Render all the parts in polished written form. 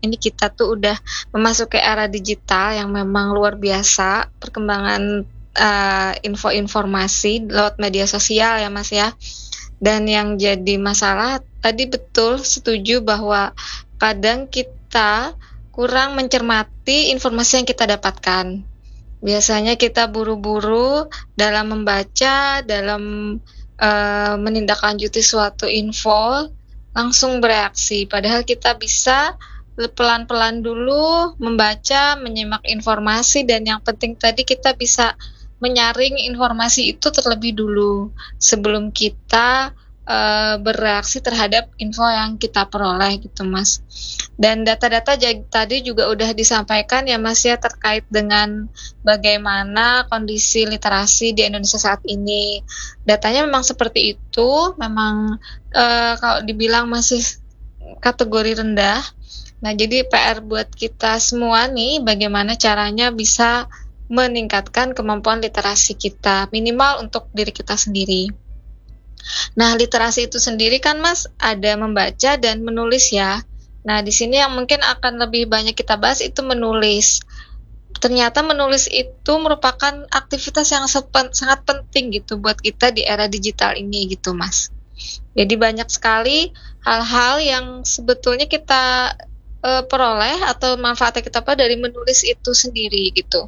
ini kita tuh udah memasuki era digital yang memang luar biasa perkembangan, info informasi lewat media sosial ya, Mas, ya. Dan yang jadi masalah tadi betul setuju bahwa kadang kita kurang mencermati informasi yang kita dapatkan. Biasanya kita buru-buru dalam membaca, dalam, menindaklanjuti suatu info, langsung bereaksi. Padahal kita bisa pelan-pelan dulu membaca, menyimak informasi, dan yang penting tadi kita bisa menyaring informasi itu terlebih dulu sebelum kita, bereaksi terhadap info yang kita peroleh gitu, Mas. Dan data-data tadi juga udah disampaikan ya, Mas, ya, terkait dengan bagaimana kondisi literasi di Indonesia saat ini. Datanya memang seperti itu, memang, kalau dibilang masih kategori rendah. Nah, jadi PR buat kita semua nih, bagaimana caranya bisa meningkatkan kemampuan literasi kita, minimal untuk diri kita sendiri. Nah, literasi itu sendiri kan, Mas, ada membaca dan menulis ya. Nah, di sini yang mungkin akan lebih banyak kita bahas itu menulis. Ternyata menulis itu merupakan aktivitas yang sangat penting gitu buat kita di era digital ini gitu, Mas. Jadi banyak sekali hal-hal yang sebetulnya kita, peroleh atau manfaatnya kita dari menulis itu sendiri gitu.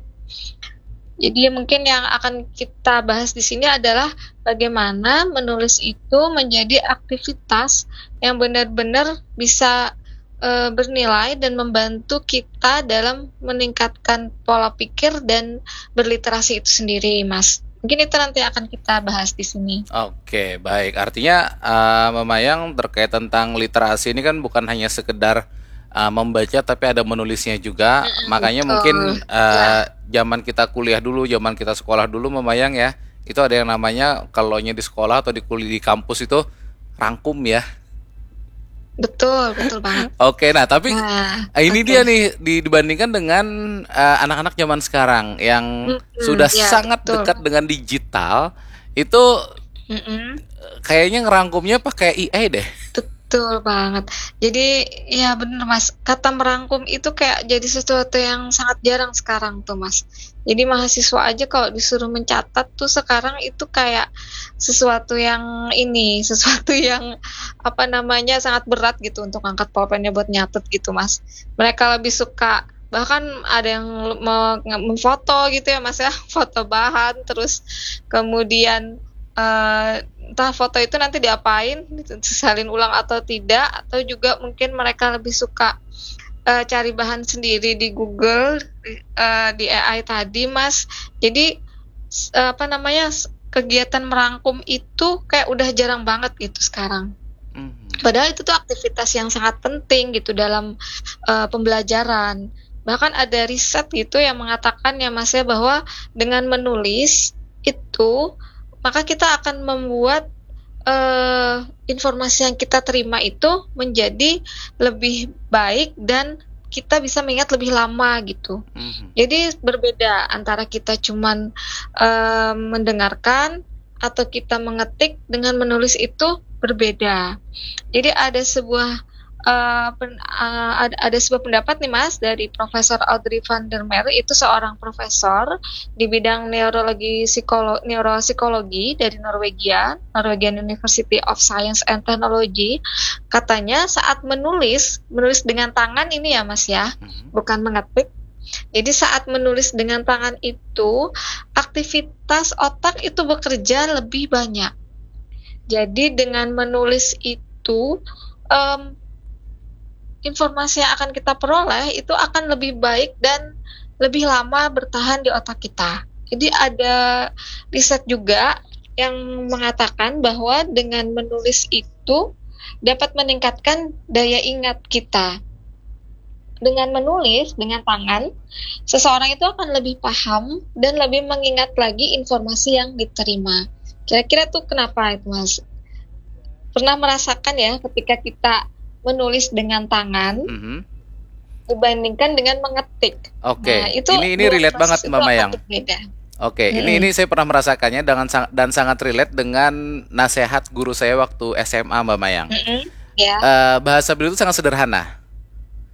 Jadi mungkin yang akan kita bahas di sini adalah bagaimana menulis itu menjadi aktivitas yang benar-benar bisa, bernilai dan membantu kita dalam meningkatkan pola pikir dan berliterasi itu sendiri, Mas. Mungkin itu nanti akan kita bahas di sini. Oke, baik. Artinya Memayang terkait tentang literasi ini kan bukan hanya sekedar membaca tapi ada menulisnya juga. Makanya Betul. mungkin Ya. zaman kita kuliah dulu, zaman kita sekolah dulu Memayang ya, itu ada yang namanya kalaunya di sekolah atau di kuliah di kampus itu rangkum ya. Betul banget. Oke, nah tapi Nah, ini oke. dia nih dibandingkan dengan anak-anak zaman sekarang yang sudah Ya, sangat betul. dekat dengan digital, itu Mhm. kayaknya ngerangkumnya pakai AI deh. Betul banget. Jadi, ya bener, Mas, kata merangkum itu kayak jadi sesuatu yang sangat jarang sekarang tuh, Mas. Jadi mahasiswa aja kalau disuruh mencatat tuh sekarang itu kayak sesuatu yang ini, sesuatu yang, apa namanya, sangat berat gitu untuk angkat pulpennya buat nyatet gitu, Mas. Mereka lebih suka bahkan ada yang memfoto gitu ya, Mas, ya, foto bahan, terus kemudian, entah foto itu nanti diapain, disalin ulang atau tidak, atau juga mungkin mereka lebih suka, cari bahan sendiri di Google, di AI tadi, Mas. Jadi, apa namanya, kegiatan merangkum itu kayak udah jarang banget gitu sekarang. Mhm. Padahal itu tuh aktivitas yang sangat penting gitu dalam, pembelajaran. Bahkan ada riset gitu yang mengatakan ya, Mas, ya, bahwa dengan menulis itu maka kita akan membuat, informasi yang kita terima itu menjadi lebih baik dan kita bisa mengingat lebih lama gitu. Mhm. Jadi berbeda antara kita cuman, mendengarkan atau kita mengetik dengan menulis itu berbeda. Jadi ada sebuah, ada sebuah pendapat nih, Mas, dari Profesor Audrey van der Merwe, itu seorang profesor di bidang neuropsikologi dari Norwegian University of Science and Technology. Katanya saat menulis dengan tangan ini ya, Mas, ya, bukan mengetik. Jadi saat menulis dengan tangan itu, aktivitas otak itu bekerja lebih banyak. Jadi dengan menulis itu, informasi yang akan kita peroleh itu akan lebih baik dan lebih lama bertahan di otak kita. Jadi ada riset juga yang mengatakan bahwa dengan menulis itu dapat meningkatkan daya ingat kita. Dengan menulis dengan tangan, seseorang itu akan lebih paham dan lebih mengingat lagi informasi yang diterima. Kira-kira tuh kenapa itu, Mas? Pernah merasakan ya ketika kita menulis dengan tangan dibandingkan dengan mengetik. Oke, Nah, itu ini dua relate banget proses itu Mbak akan Mayang. berbeda. Oke, ini saya pernah merasakannya dan sangat relate dengan nasihat guru saya waktu SMA Mbak Mayang. Ya. Bahasa beliau itu sangat sederhana.